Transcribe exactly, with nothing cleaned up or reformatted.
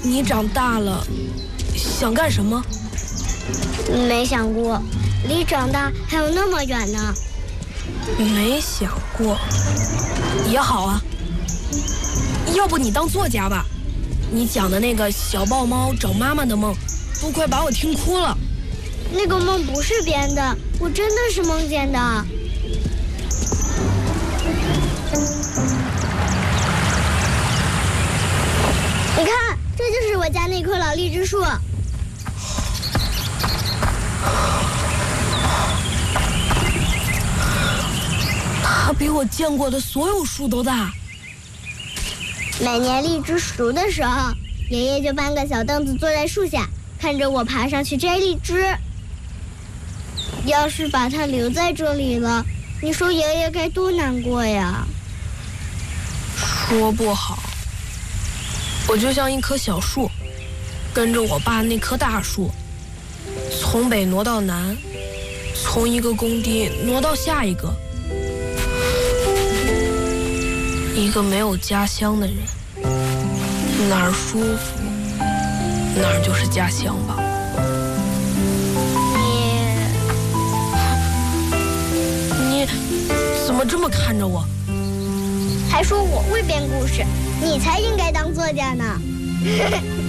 你长大了想干什么？ 没想过，离长大还有那么远呢。 没想过，也好啊。要不你当作家吧？你讲的那个小豹猫找妈妈的梦，都快把我听哭了。 那个梦不是编的，我真的是梦见的。你看，这就是我家那棵老荔枝树。 它比我见过的所有树都大。 每年荔枝熟的时候，爷爷就搬个小凳子坐在树下，看着我爬上去摘荔枝。要是把它留在这里了，你说爷爷该多难过呀？ 说不好。我就像一棵小树，跟着我爸那棵大树，从北挪到南，从一个工地挪到下一个。一个没有家乡的人，哪儿舒服，哪儿就是家乡吧。你，你怎么这么看着我？ 还说我会编故事，你才应该当作家呢。